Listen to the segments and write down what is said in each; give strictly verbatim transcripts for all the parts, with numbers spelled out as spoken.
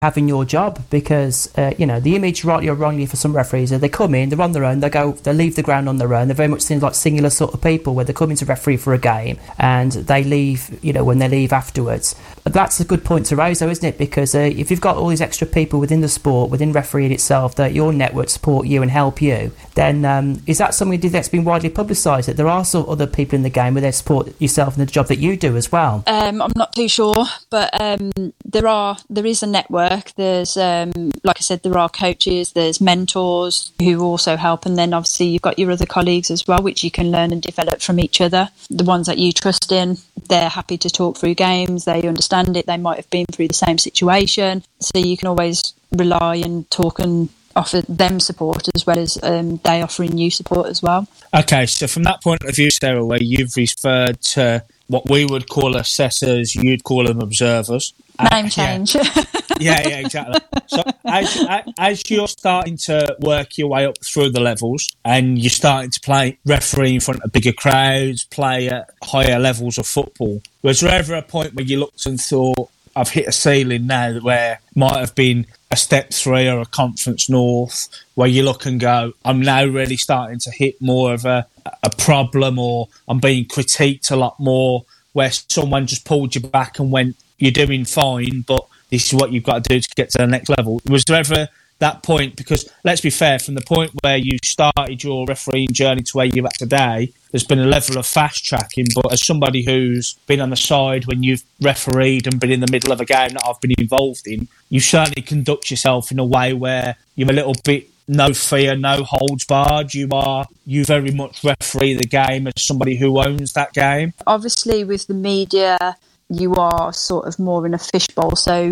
having your job, because uh, you know, the image, rightly or wrongly, for some referees, they come in, they're on their own, they go, they leave the ground on their own. They're very much seems like singular sort of people, where they come in to referee for a game and they leave, you know, when they leave afterwards. But that's a good point to raise, though, isn't it? Because uh, if you've got all these extra people within the sport, within refereeing itself, that your network support you and help you, then um, is that something that's been widely publicised, that there are sort of other people in the game where they support yourself and the job that you do as well? Um, I'm not too sure, but um, there are there is a network. There's um, like I said, there are coaches, there's mentors who also help, and then obviously you've got your other colleagues as well, which you can learn and develop from each other. The ones that you trust in, they're happy to talk through games, they understand it, they might have been through the same situation, so you can always rely and talk and offer them support, as well as um, they offering you support as well. Okay, so from that point of view, Sarah, where you've referred to what we would call assessors, you'd call them observers. Name uh, change. Yeah. yeah, yeah, exactly. So as, as you're starting to work your way up through the levels and you're starting to play referee in front of bigger crowds, play at higher levels of football, was there ever a point where you looked and thought, I've hit a ceiling now, where might have been a step three or a Conference North, where you look and go, I'm now really starting to hit more of a, a problem, or I'm being critiqued a lot more, where someone just pulled you back and went, you're doing fine, but this is what you've got to do to get to the next level? Was there ever that point? Because let's be fair, from the point where you started your refereeing journey to where you're at today, there's been a level of fast tracking. But as somebody who's been on the side when you've refereed and been in the middle of a game that I've been involved in, you certainly conduct yourself in a way where you're a little bit no fear, no holds barred. You are, you very much referee the game as somebody who owns that game. Obviously, with the media, you are sort of more in a fishbowl, so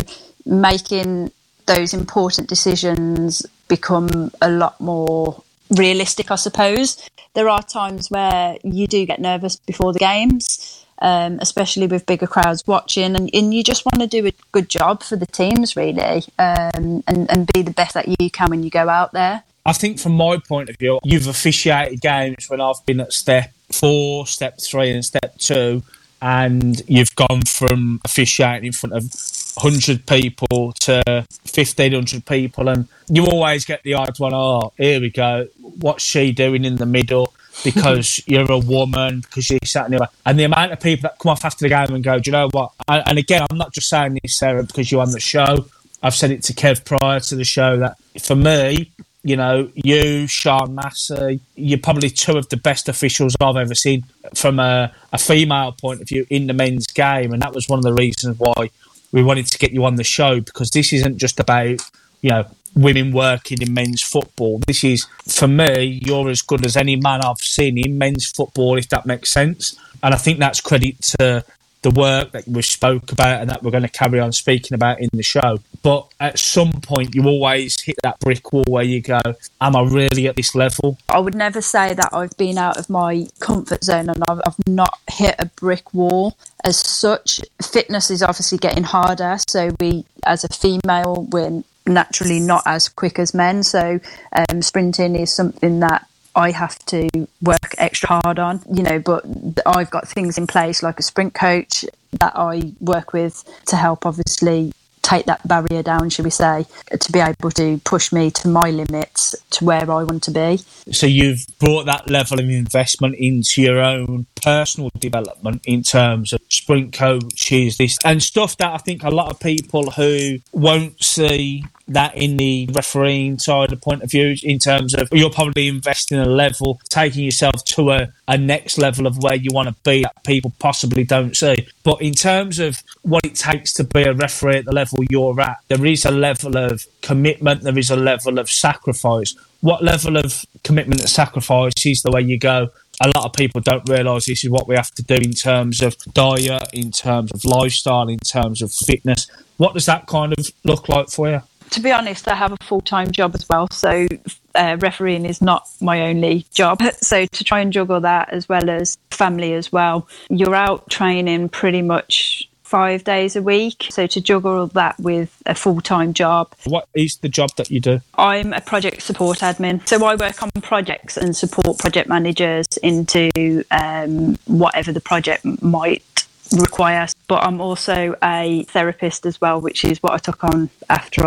making those important decisions become a lot more realistic, I suppose. There are times where you do get nervous before the games, um, especially with bigger crowds watching, and, and you just want to do a good job for the teams, really, um, and, and be the best that you can when you go out there. I think from my point of view, you've officiated games when I've been at step four, step three and step two, and you've gone from officiating in front of one hundred people to fifteen hundred people, and you always get the odd one, oh, here we go, what's she doing in the middle, because you're a woman, because you're sat in there. And the amount of people that come off after the game and go, do you know what? And again, I'm not just saying this, Sarah, because you're on the show. I've said it to Kev prior to the show, that for me, you know, you, Sean Massey, you're probably two of the best officials I've ever seen from a, a female point of view in the men's game. And that was one of the reasons why we wanted to get you on the show, because this isn't just about, you know, women working in men's football. This is, for me, you're as good as any man I've seen in men's football, if that makes sense. And I think that's credit to the work that we spoke about and that we're going to carry on speaking about in the show. But at some point, you always hit that brick wall where you go, am I really at this level? I would never say that I've been out of my comfort zone and I've, I've not hit a brick wall as such. Fitness is obviously getting harder. So we, as a female, we're naturally not as quick as men. So um, sprinting is something that I have to work extra hard on, you know, but I've got things in place like a sprint coach that I work with to help obviously take that barrier down, should we say, to be able to push me to my limits, to where I want to be. So you've brought that level of investment into your own personal development in terms of sprint coaches, this and stuff that I think a lot of people who won't see that in the refereeing side of point of view, in terms of you're probably investing a level, taking yourself to a, a next level of where you want to be that people possibly don't see. But in terms of what it takes to be a referee at the level you're at, there is a level of commitment, there is a level of sacrifice. What level of commitment and sacrifice is the way you go? A lot of people don't realise this is what we have to do in terms of diet, in terms of lifestyle, in terms of fitness. What does that kind of look like for you? To be honest, I have a full-time job as well, so uh, refereeing is not my only job. So to try and juggle that as well as family as well, you're out training pretty much five days a week. So to juggle that with a full-time job. What is the job that you do? I'm a project support admin. So I work on projects and support project managers into um, whatever the project might require. But I'm also a therapist as well, which is what I took on after